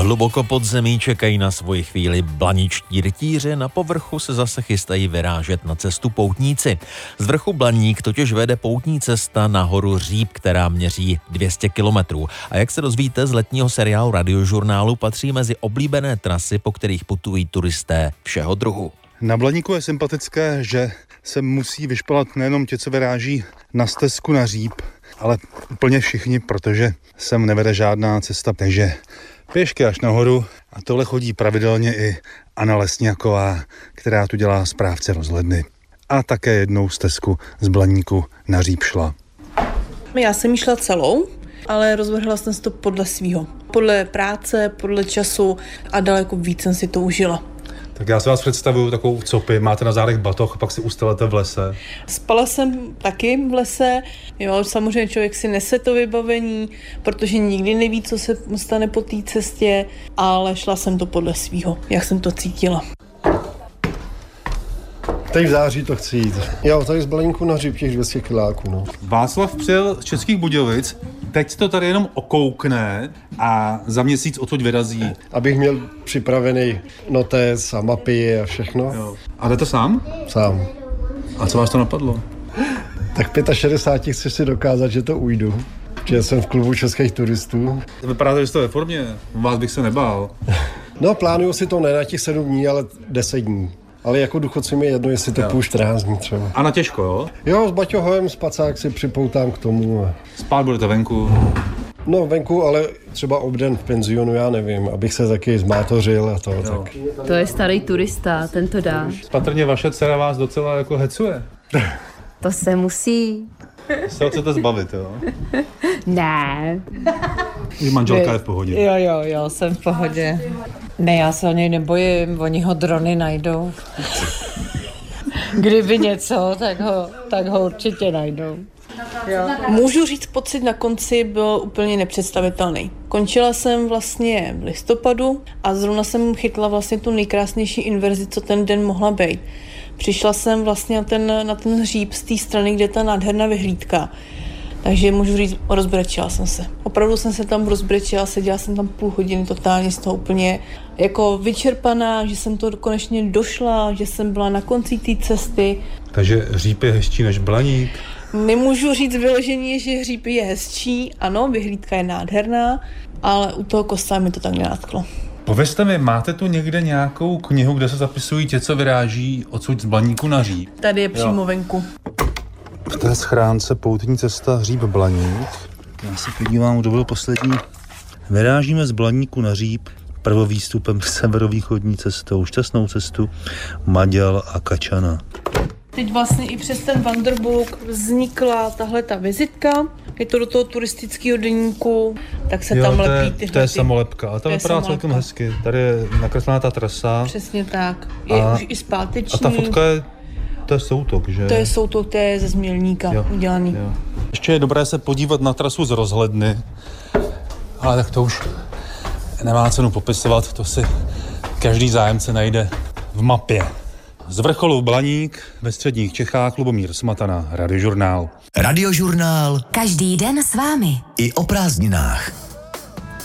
Hluboko pod zemí čekají na svoji chvíli blaničtí rytíři, na povrchu se zase chystají vyrážet na cestu poutníci. Z vrchu Blaník totiž vede poutní cesta na horu Říp, která měří 200 kilometrů. A jak se dozvíte z letního seriálu Radiožurnálu, patří mezi oblíbené trasy, po kterých putují turisté všeho druhu. Na Blaníku je sympatické, že se musí vyšpalat nejenom ti, co vyráží na stezku na Říp, ale úplně všichni, protože sem nevede žádná cesta, takže pěšky až nahoru, a tohle chodí pravidelně i Anna Lesňáková, která tu dělá správce rozhledny. A také jednou stezku z Blaníku na Říp šla. Já jsem ji šla celou, ale rozvrhla jsem si to podle svýho. Podle práce, podle času a daleko víc jsem si to užila. Tak já si vás představuju takovou copy, máte na zádech batoh, pak si ustelete v lese. Spala jsem taky v lese, jo, samozřejmě člověk si nese to vybavení, protože nikdy neví, co se stane po té cestě, ale šla jsem to podle svýho, jak jsem to cítila. Teď v září to chci jít. Jo, tady z Blaníku na Říp těch 200 kiláků, no. Václav přijel z Českých Budějovic, teď to tady jenom okoukne a za měsíc odtud vyrazí. Abych měl připravený notes a mapy a všechno. Jo. A jde to sám? Sám. A co vás to napadlo? Tak 65 chci si dokázat, že to ujdu. Že jsem v klubu českých turistů. Vypadá to, že jste ve formě. Vás bych se nebál. No, plánuju si to ne na těch 7 dní, ale 10 dní. Ale jako důchodci mi jedno, jestli to půjdu 14 dní třeba. A na těžko, jo? Jo, s baťohem, spacák si připoutám k tomu. Spát budete venku? No, venku, ale třeba obden v penzionu, já nevím, abych se taky zmátořil a to. Tak. To je starý turista, ten to dá. Patrně vaše dcera vás docela jako hecuje. To se musí. Se ho chcete zbavit, jo? Ne. Že manželka je v pohodě. Jo, jsem v pohodě. Ne, já se o něj nebojím, oni ho drony najdou. Kdyby něco, tak ho určitě najdou. Jo. Můžu říct, pocit na konci byl úplně nepředstavitelný. Končila jsem vlastně v listopadu a zrovna jsem chytla vlastně tu nejkrásnější inverzi, co ten den mohla být. Přišla jsem vlastně na ten Říp z té strany, kde je ta nádherná vyhlídka. Takže můžu říct, rozbrečela jsem se. Opravdu jsem se tam rozbrečela, seděla jsem tam půl hodiny totálně z toho úplně jako vyčerpaná, že jsem to konečně došla, že jsem byla na konci té cesty. Takže Říp je hezčí než Blaník? Nemůžu říct vyloženě, že Hříp je hezčí, ano, vyhlídka je nádherná, ale u toho Kostela mi to tak nenatklo. Povězte mi, máte tu někde nějakou knihu, kde se zapisují ti, co vyráží odsud z Blaníku na Říp? Tady je přímo venku. V té schránce poutní cesta Říp Blaník. Já se podívám, kdo byl poslední. Vyrážíme z Blaníku na Říp prvovýstupem severovýchodní cestou, šťastnou cestu Maďal a Kačana. Teď vlastně i přes ten Wanderbook vznikla tahle ta vizitka. Je to do toho turistického deníku, tak se tam lepí tyhle. To je samolepka, ale ta vypadá celkem hezky. Tady je nakreslená ta trasa. Přesně tak. Je už i zpáteční. A ta fotka je, to je soutok, že? To je soutok, to je ze Změlníka udělaný. Jo. Ještě je dobré se podívat na trasu z rozhledny, ale tak to už nemá cenu popisovat, to si každý zájemce najde v mapě. Z vrcholu Blaník ve středních Čechách Lubomír Smatana, Radiožurnál. Radiožurnál. Každý den s vámi. I o prázdninách.